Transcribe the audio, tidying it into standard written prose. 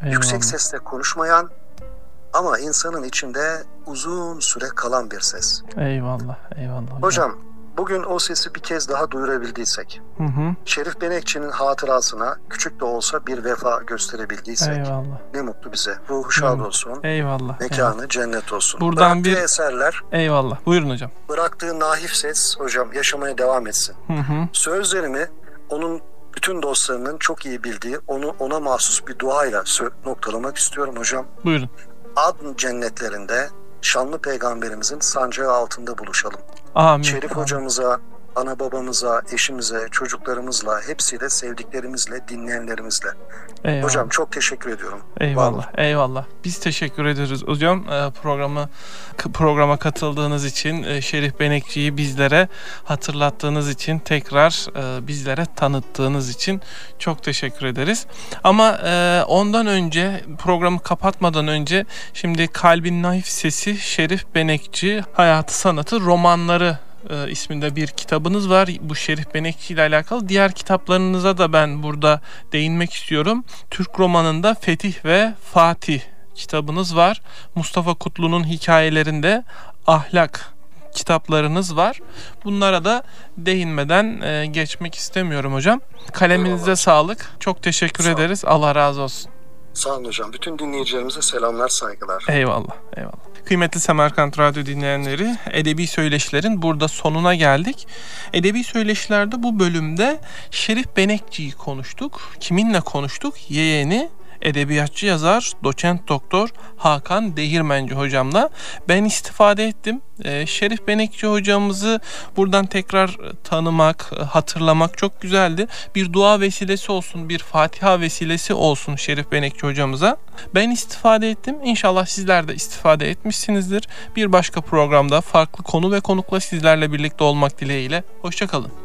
Yüksek Eyvallah. sesle konuşmayan ama insanın içinde uzun süre kalan bir ses. Eyvallah. Eyvallah Hocam, bugün o sesi bir kez daha duyurabildiysek, Hı hı. Şerif Benekçi'nin hatırasına küçük de olsa bir vefa gösterebildiysek, Eyvallah. ne mutlu bize. Ruhu şad olsun, Eyvallah. mekanı cennet olsun. Buradan Bıraktığı eserler, Eyvallah. Buyurun hocam. bıraktığı naif ses hocam yaşamaya devam etsin. Hı hı. Sözlerimi onun bütün dostlarının çok iyi bildiği, ona mahsus bir duayla noktalamak istiyorum hocam. Buyurun. Adn cennetlerinde şanlı peygamberimizin sancağı altında buluşalım. Amin. Şerif Amin. hocamıza, ana babamıza, eşimize, çocuklarımızla, hepsiyle, sevdiklerimizle, dinleyenlerimizle. Eyvallah. Hocam çok teşekkür ediyorum. Eyvallah, eyvallah. Biz teşekkür ederiz hocam programa katıldığınız için, Şerif Benekçi'yi bizlere hatırlattığınız için, tekrar bizlere tanıttığınız için çok teşekkür ederiz. Ama ondan önce, programı kapatmadan önce, şimdi Kalbin Naif Sesi Şerif Benekçi Hayatı Sanatı Romanları isminde bir kitabınız var. Bu Şerif Benekçi ile alakalı. Diğer kitaplarınıza da ben burada değinmek istiyorum. Türk romanında Fetih ve Fatih kitabınız var. Mustafa Kutlu'nun hikayelerinde Ahlak kitaplarınız var. Bunlara da değinmeden geçmek istemiyorum hocam. Kaleminize sağlık. Çok teşekkür ederiz. Allah razı olsun. Sağ olun hocam. Bütün dinleyicilerimize selamlar, saygılar. Eyvallah, eyvallah. Kıymetli Semerkant Radyo dinleyenleri, Edebi Söyleşilerin burada sonuna geldik. Edebi Söyleşilerde bu bölümde Şerif Benekçi'yi konuştuk. Kiminle konuştuk? Yeğeni, edebiyatçı yazar, doçent doktor Hakan Değirmenci hocamla. Ben istifade ettim. Şerif Benekçi hocamızı buradan tekrar tanımak, hatırlamak çok güzeldi. Bir dua vesilesi olsun, bir Fatiha vesilesi olsun Şerif Benekçi hocamıza. Ben istifade ettim. İnşallah sizler de istifade etmişsinizdir. Bir başka programda farklı konu ve konukla sizlerle birlikte olmak dileğiyle. Hoşça kalın.